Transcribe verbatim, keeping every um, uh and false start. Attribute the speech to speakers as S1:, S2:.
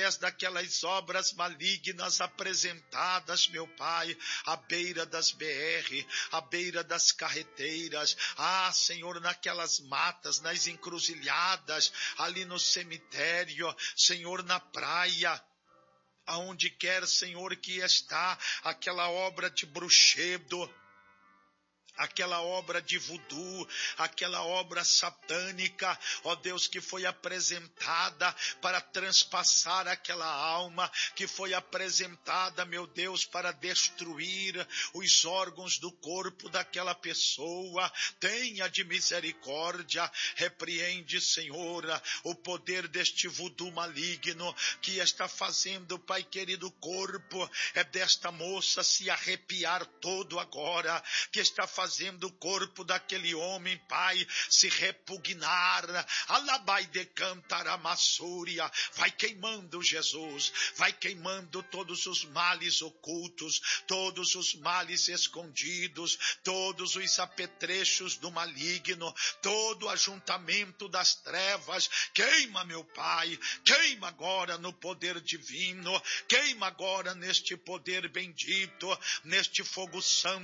S1: através daquelas obras malignas apresentadas, meu Pai, à beira das B R, à beira das carreteiras, ah, Senhor, naquelas matas, nas encruzilhadas, ali no cemitério, Senhor, na praia, aonde quer, Senhor, que está aquela obra de bruxedo, aquela obra de voodoo, aquela obra satânica, ó Deus, que foi apresentada para transpassar aquela alma, que foi apresentada, meu Deus, para destruir os órgãos do corpo daquela pessoa. Tenha de misericórdia, repreende, Senhor, o poder deste voodoo maligno que está fazendo, Pai querido, o corpo é desta moça se arrepiar todo agora, que está fazendo fazendo o corpo daquele homem, Pai, se repugnar. Alabai de cantaramasúria. Vai queimando, Jesus. Vai queimando todos os males ocultos, todos os males escondidos, todos os apetrechos do maligno, todo o ajuntamento das trevas. Queima, meu Pai. Queima agora no poder divino. Queima agora neste poder bendito, neste fogo santo